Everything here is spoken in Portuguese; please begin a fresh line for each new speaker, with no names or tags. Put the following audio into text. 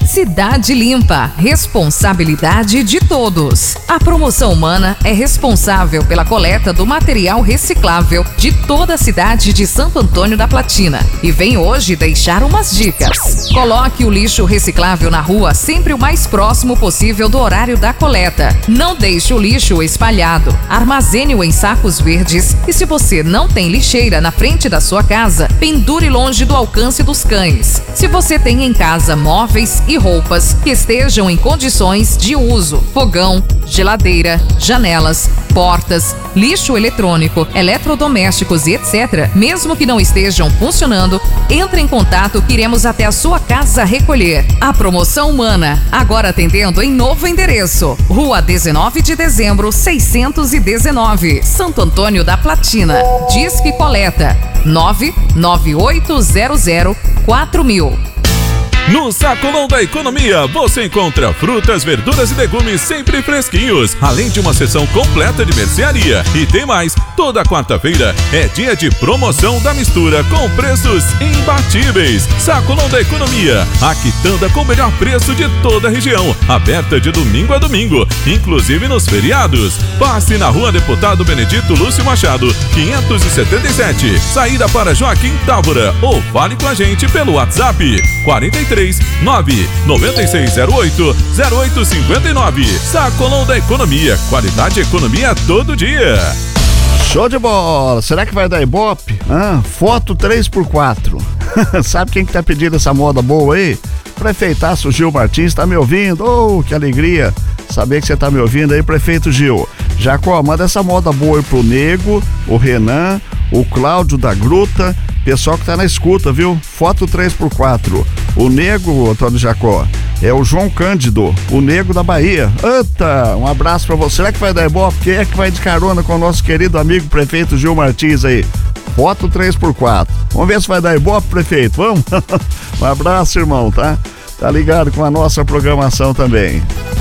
Cidade Limpa, responsabilidade de todos. A Promoção Humana é responsável pela coleta do material reciclável de toda a cidade de Santo Antônio da Platina e vem hoje deixar umas dicas. Coloque o lixo reciclável na rua sempre o mais próximo possível do horário da coleta. Não deixe o lixo espalhado. Armazene-o em sacos verdes e, se você não tem lixeira na frente da sua casa, pendure longe do alcance dos cães. Se você tem em casa móveis e roupas que estejam em condições de uso, fogão, geladeira, janelas, portas, lixo eletrônico, eletrodomésticos e etc., mesmo que não estejam funcionando, entre em contato que iremos até a sua casa recolher. A Promoção Humana, agora atendendo em novo endereço. Rua 19 de dezembro, 619, Santo Antônio da Platina. Disque Coleta 998004000.
No Sacolão da Economia, você encontra frutas, verduras e legumes sempre fresquinhos, além de uma seção completa de mercearia. E tem mais, toda quarta-feira é dia de promoção da mistura com preços imbatíveis. Sacolão da Economia, a quitanda com o melhor preço de toda a região, aberta de domingo a domingo, inclusive nos feriados. Passe na Rua Deputado Benedito Lúcio Machado, 577, saída para Joaquim Távora, ou fale com a gente pelo WhatsApp 43 99608-0859. Sacolão da Economia, qualidade e economia todo dia.
Show de bola! Será que vai dar Ibope? Foto 3x4. Sabe quem que tá pedindo essa moda boa aí? Prefeitaço Gil Martins, tá me ouvindo? Oh, que alegria saber que você tá me ouvindo aí, prefeito Gil. Jacó, manda essa moda boa aí pro Nego, o Renan, o Cláudio da Gruta, pessoal que tá na escuta, viu? Foto 3x4. O Nego, Antônio Jacó, é o João Cândido, o Nego da Bahia. Eita, um abraço pra você. Será que vai dar Ibope? Quem é que vai de carona com o nosso querido amigo prefeito Gil Martins aí? Foto 3x4. Vamos ver se vai dar Ibope, prefeito. Vamos? Um abraço, irmão, tá? Tá ligado com a nossa programação também.